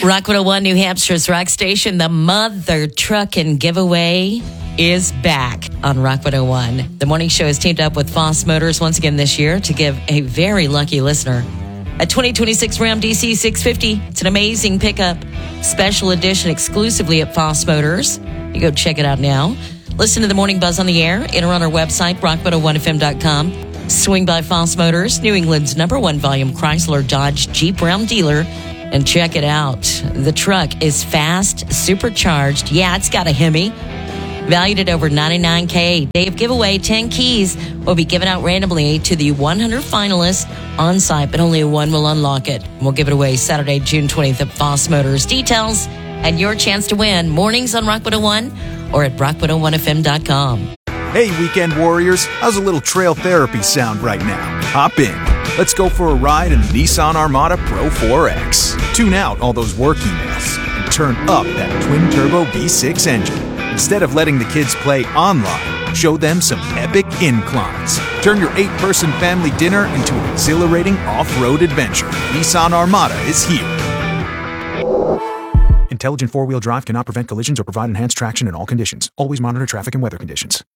Rock 101, New Hampshire's rock station, the Mother Truckin' Giveaway is back on Rock 101. The morning show has teamed up with Foss Motors once again this year to give a very lucky listener a 2026 Ram DC 650. It's an amazing pickup, special edition exclusively at Foss Motors. You go check it out now. Listen to the Morning Buzz on the air. Enter on our website, rock101fm.com. Swing by Foss Motors, New England's #1 volume Chrysler, Dodge, Jeep, Ram dealer, and check it out. The truck is fast, supercharged. Yeah, it's got a Hemi. Valued at over $99K. Day of giveaway, 10 keys will be given out randomly to the 100 finalists on site, but only one will unlock it. We'll give it away Saturday, June 20th at Foss Motors. Details and your chance to win. Mornings on Rock 101 or at rock101fm.com. Hey, weekend warriors, how's a little trail therapy sound right now? Hop in. Let's go for a ride in the Nissan Armada Pro 4X. Tune out all those work emails and turn up that twin-turbo V6 engine. Instead of letting the kids play online, show them some epic inclines. Turn your 8-person family dinner into an exhilarating off-road adventure. Nissan Armada is here. Intelligent four-wheel drive cannot prevent collisions or provide enhanced traction in all conditions. Always monitor traffic and weather conditions.